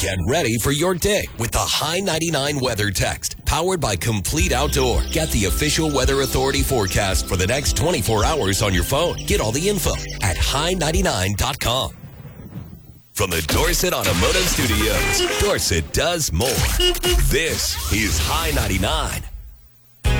Get ready for your day with the High 99 Weather Text. Powered by Complete Outdoor. Get the official Weather Authority forecast for the next 24 hours on your phone. Get all the info at high99.com. From the Dorset Automotive Studios, Dorset does more. This is High 99.